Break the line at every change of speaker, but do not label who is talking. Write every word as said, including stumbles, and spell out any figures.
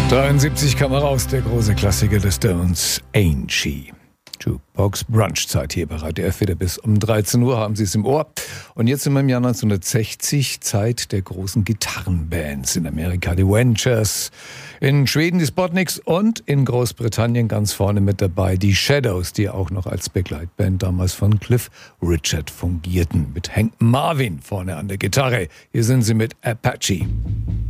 dreiundsiebzig kam er raus, der große Klassiker des Stones, Ain't She. Jukebox Brunchzeit hier bei Radio F, wieder bis um dreizehn Uhr haben Sie es im Ohr. Und jetzt sind wir im Jahr neunzehnhundertsechzig, Zeit der großen Gitarrenbands. In Amerika die Ventures, in Schweden die Spotniks und in Großbritannien ganz vorne mit dabei die Shadows, die auch noch als Begleitband damals von Cliff Richard fungierten. Mit Hank Marvin vorne an der Gitarre. Hier sind sie mit Apache.